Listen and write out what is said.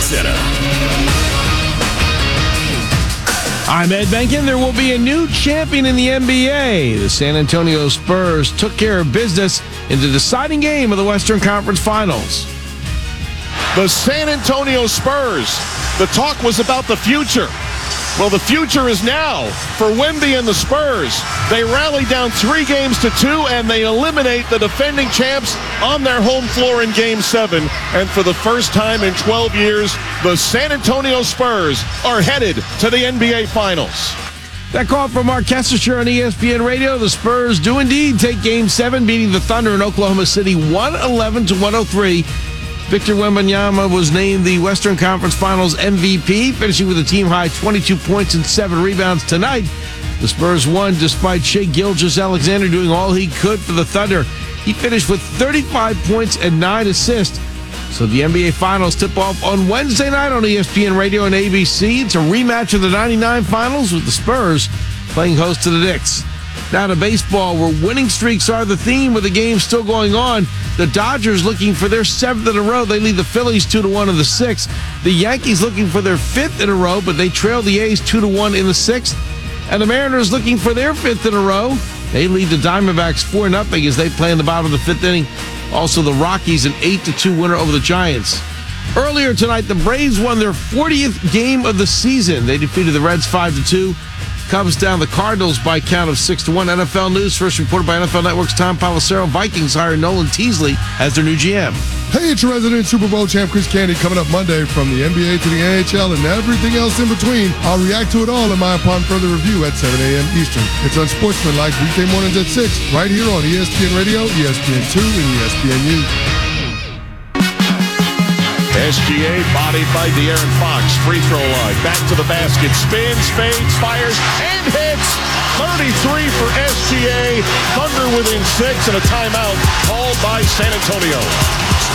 Center. I'm Ed Benkin. There will be a new champion in the NBA. The San Antonio Spurs took care of business in the deciding game of the Western Conference Finals. The San Antonio Spurs. The talk was about the future. Well, the future is now for Wemby and the Spurs. They rally down 3-2, and they eliminate the defending champs on their home floor in Game 7. And for the first time in 12 years, the San Antonio Spurs are headed to the NBA Finals. That call from Mark Kessler on ESPN Radio. The Spurs do indeed take Game 7, beating the Thunder in Oklahoma City 111-103. Victor Wembanyama was named the Western Conference Finals MVP, finishing with a team-high 22 points and 7 rebounds tonight. The Spurs won despite Shai Gilgeous-Alexander doing all he could for the Thunder. He finished with 35 points and 9 assists. So the NBA Finals tip off on Wednesday night on ESPN Radio and ABC. It's a rematch of the 99 Finals with the Spurs playing host to the Knicks. Now to baseball, where winning streaks are the theme with the game still going on. The Dodgers looking for their 7th in a row. They lead the Phillies 2-1 in the 6th. The Yankees looking for their 5th in a row, but they trail the A's 2-1 in the 6th. And the Mariners looking for their 5th in a row. They lead the Diamondbacks 4-0 as they play in the bottom of the 5th inning. Also, the Rockies an 8-2 winner over the Giants. Earlier tonight, the Braves won their 40th game of the season. They defeated the Reds 5-2. Cubs down the Cardinals by a count of 6-1. NFL News, first reported by NFL Network's Tom Pelissero. Vikings hire Nolan Teasley as their new GM. Hey, it's your resident Super Bowl champ Chris Candy coming up Monday from the NBA to the NHL and everything else in between. I'll react to it all in my Upon Further Review at 7 a.m. Eastern. It's Unsportsmanlike weekday mornings at 6, right here on ESPN Radio, ESPN2, and ESPNU. SGA bodied by De'Aaron Fox. Free throw line. Back to the basket. Spins, fades, fires, and hits. 33 for SGA. Thunder within 6 and a timeout called by San Antonio.